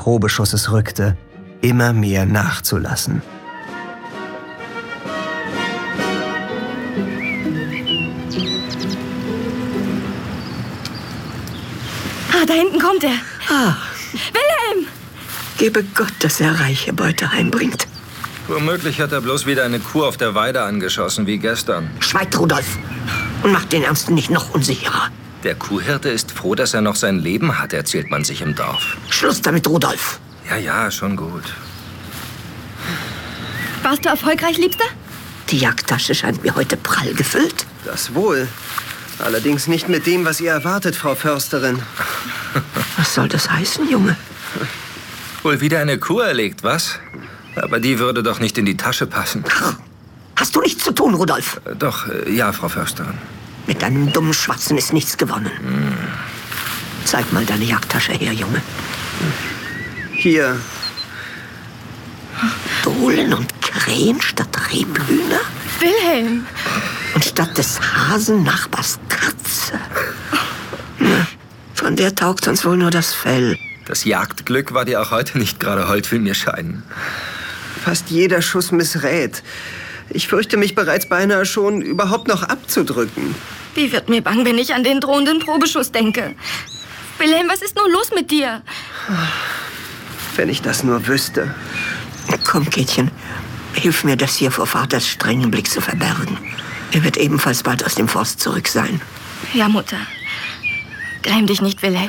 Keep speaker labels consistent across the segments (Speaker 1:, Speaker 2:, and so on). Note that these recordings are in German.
Speaker 1: Probeschusses rückte, immer mehr nachzulassen.
Speaker 2: Da hinten kommt er. Wilhelm!
Speaker 3: Gebe Gott, dass er reiche Beute heimbringt.
Speaker 4: Womöglich hat er bloß wieder eine Kuh auf der Weide angeschossen, wie gestern.
Speaker 3: Schweigt, Rudolf! Und macht den Ernsten nicht noch unsicherer.
Speaker 4: Der Kuhhirte ist froh, dass er noch sein Leben hat, erzählt man sich im Dorf.
Speaker 3: Schluss damit, Rudolf!
Speaker 4: Ja, schon gut.
Speaker 2: Warst du erfolgreich, Liebster?
Speaker 3: Die Jagdtasche scheint mir heute prall gefüllt.
Speaker 1: Das wohl. Allerdings nicht mit dem, was ihr erwartet, Frau Försterin.
Speaker 3: Was soll das heißen, Junge?
Speaker 4: Wohl wieder eine Kuh erlegt, was? Aber die würde doch nicht in die Tasche passen.
Speaker 3: Hast du nichts zu tun, Rudolf?
Speaker 4: Doch, ja, Frau Försterin.
Speaker 3: Mit deinem dummen Schwatzen ist nichts gewonnen. Zeig mal deine Jagdtasche her, Junge.
Speaker 1: Hier.
Speaker 3: Dohlen und Krähen statt Rebhühner?
Speaker 2: Wilhelm!
Speaker 3: Und statt des Hasen Nachbars Katze. Na, von der taugt uns wohl nur das Fell.
Speaker 4: Das Jagdglück war dir auch heute nicht gerade hold, will mir scheinen.
Speaker 1: Fast jeder Schuss missrät. Ich fürchte mich bereits beinahe schon, überhaupt noch abzudrücken.
Speaker 2: Wie wird mir bang, wenn ich an den drohenden Probeschuss denke? Wilhelm, was ist nun los mit dir?
Speaker 1: Wenn ich das nur wüsste.
Speaker 3: Komm, Käthchen, hilf mir, das hier vor Vaters strengen Blick zu verbergen. Er wird ebenfalls bald aus dem Forst zurück sein.
Speaker 2: Ja, Mutter. Gräm dich nicht, Wilhelm.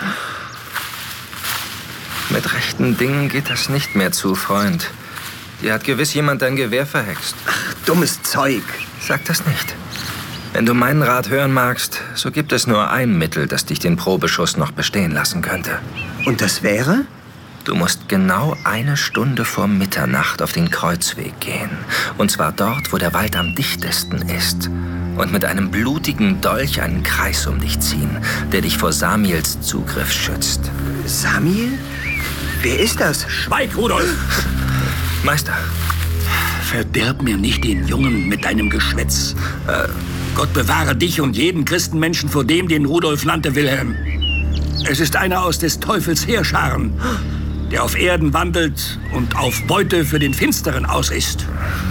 Speaker 4: Mit rechten Dingen geht das nicht mehr zu, Freund. Dir hat gewiss jemand dein Gewehr verhext.
Speaker 1: Ach, dummes Zeug.
Speaker 4: Sag das nicht. Wenn du meinen Rat hören magst, so gibt es nur ein Mittel, das dich den Probeschuss noch bestehen lassen könnte.
Speaker 1: Und das wäre?
Speaker 4: Du musst genau 1 Stunde vor Mitternacht auf den Kreuzweg gehen. Und zwar dort, wo der Wald am dichtesten ist. Und mit einem blutigen Dolch einen Kreis um dich ziehen, der dich vor Samiels Zugriff schützt.
Speaker 1: Samiel? Wer ist das?
Speaker 5: Schweig, Rudolf!
Speaker 4: Meister.
Speaker 5: Verderb mir nicht den Jungen mit deinem Geschwätz. Gott bewahre dich und jeden Christenmenschen vor dem, den Rudolf nannte Wilhelm. Es ist einer aus des Teufels Heerscharen, der auf Erden wandelt und auf Beute für den Finsteren aus ist.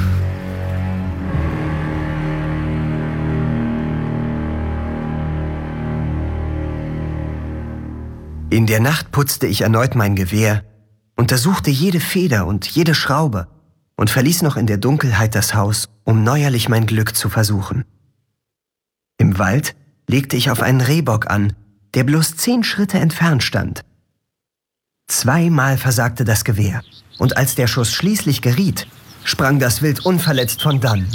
Speaker 1: In der Nacht putzte ich erneut mein Gewehr, untersuchte jede Feder und jede Schraube und verließ noch in der Dunkelheit das Haus, um neuerlich mein Glück zu versuchen. Im Wald legte ich auf einen Rehbock an, der bloß 10 Schritte entfernt stand. 2-mal versagte das Gewehr, und als der Schuss schließlich geriet, sprang das Wild unverletzt von dannen.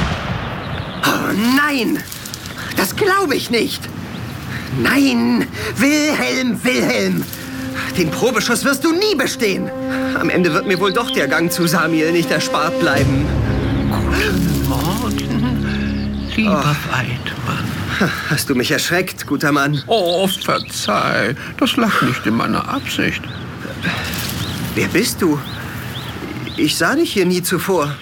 Speaker 3: Oh nein! Das glaube ich nicht! Nein! Wilhelm, Wilhelm! Den Probeschuss wirst du nie bestehen!
Speaker 1: Am Ende wird mir wohl doch der Gang zu Samiel nicht erspart bleiben.
Speaker 6: Guten Morgen, lieber Weidmann.
Speaker 1: Hast du mich erschreckt, guter Mann?
Speaker 6: Oh, verzeih, das lag nicht in meiner Absicht.
Speaker 1: Wer bist du? Ich sah dich hier nie zuvor.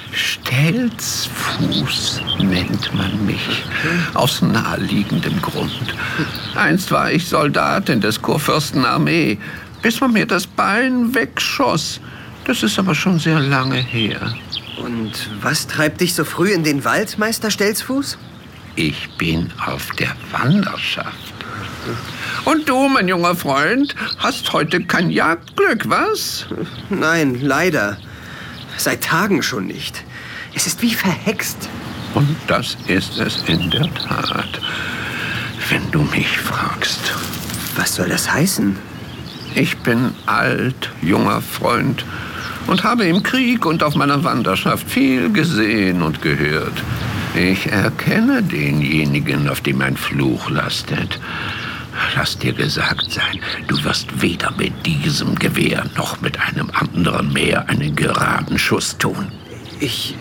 Speaker 6: Stelzfuß nennt man mich, aus naheliegendem Grund. Einst war ich Soldatin des Kurfürstenarmee, bis man mir das Bein wegschoss. Das ist aber schon sehr lange her.
Speaker 1: Und was treibt dich so früh in den Wald, Meister Stelzfuß?
Speaker 6: Ich bin auf der Wanderschaft. Und du, mein junger Freund, hast heute kein Jagdglück, was?
Speaker 1: Nein, leider. Seit Tagen schon nicht. Es ist wie verhext.
Speaker 6: Und das ist es in der Tat, wenn du mich fragst.
Speaker 1: Was soll das heißen?
Speaker 6: Ich bin alt, junger Freund und habe im Krieg und auf meiner Wanderschaft viel gesehen und gehört. Ich erkenne denjenigen, auf dem ein Fluch lastet. Lass dir gesagt sein, du wirst weder mit diesem Gewehr noch mit einem anderen mehr einen geraden Schuss tun.
Speaker 1: Ich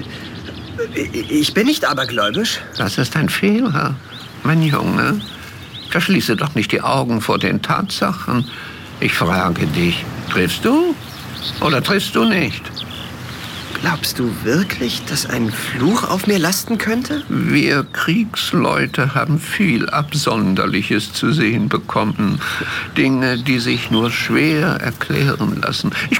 Speaker 1: bin nicht abergläubisch.
Speaker 6: Das ist ein Fehler, mein Junge. Verschließe doch nicht die Augen vor den Tatsachen. Ich frage dich, triffst du oder triffst du nicht?
Speaker 1: Glaubst du wirklich, dass ein Fluch auf mir lasten könnte?
Speaker 6: Wir Kriegsleute haben viel Absonderliches zu sehen bekommen. Dinge, die sich nur schwer erklären lassen.